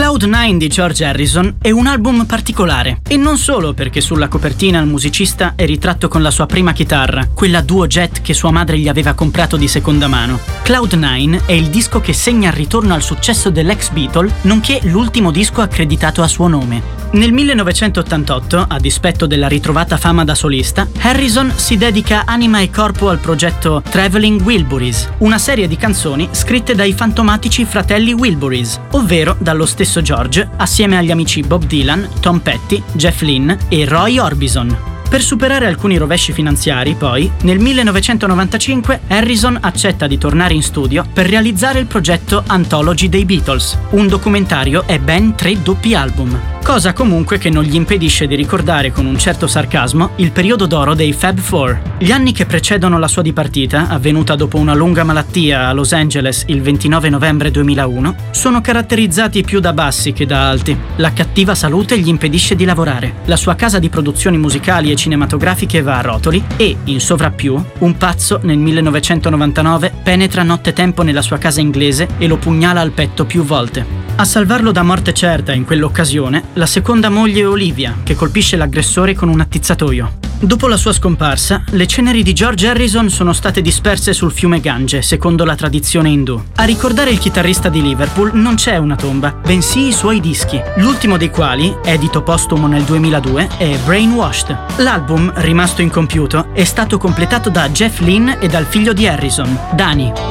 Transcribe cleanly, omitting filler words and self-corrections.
Cloud9 di George Harrison è un album particolare, e non solo perché sulla copertina il musicista è ritratto con la sua prima chitarra, quella Duo Jet che sua madre gli aveva comprato di seconda mano. Cloud9 è il disco che segna il ritorno al successo dell'ex Beatle, nonché l'ultimo disco accreditato a suo nome. Nel 1988, a dispetto della ritrovata fama da solista, Harrison si dedica anima e corpo al progetto Traveling Wilburys, una serie di canzoni scritte dai fantomatici fratelli Wilburys, ovvero dallo stesso George, assieme agli amici Bob Dylan, Tom Petty, Jeff Lynne e Roy Orbison. Per superare alcuni rovesci finanziari, poi, nel 1995 Harrison accetta di tornare in studio per realizzare il progetto Anthology dei Beatles, un documentario e ben 3 doppi album. Cosa comunque che non gli impedisce di ricordare con un certo sarcasmo il periodo d'oro dei Fab Four. Gli anni che precedono la sua dipartita, avvenuta dopo una lunga malattia a Los Angeles il 29 novembre 2001, sono caratterizzati più da bassi che da alti. La cattiva salute gli impedisce di lavorare. La sua casa di produzioni musicali e cinematografiche va a rotoli e, in sovrappiù, un pazzo nel 1999 penetra nottetempo nella sua casa inglese e lo pugnala al petto più volte. A salvarlo da morte certa in quell'occasione, la seconda moglie Olivia, che colpisce l'aggressore con un attizzatoio. Dopo la sua scomparsa, le ceneri di George Harrison sono state disperse sul fiume Gange, secondo la tradizione indù. A ricordare il chitarrista di Liverpool non c'è una tomba, bensì i suoi dischi, l'ultimo dei quali, edito postumo nel 2002, è Brainwashed. L'album, rimasto incompiuto, è stato completato da Jeff Lynne e dal figlio di Harrison, Danny.